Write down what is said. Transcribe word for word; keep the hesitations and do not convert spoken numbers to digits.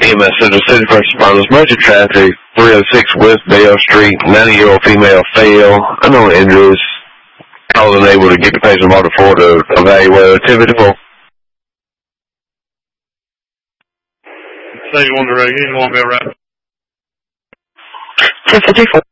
E M S Center City First Responders, Emergency Traffic, three oh six West Bell Street, ninety-year-old female fell, unknown injuries. I was unable to get the patient brought forward to evaluate activity for. Say you want to reg, you want to be around. ten fifty-four.